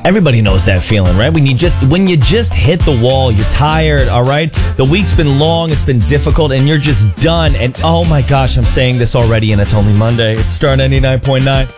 Everybody knows that feeling, right? When you just hit the wall, you're tired, all right? The week's been long, it's been difficult, and you're just done. And oh my gosh, I'm saying this already, and it's only Monday. It's Star 99.9.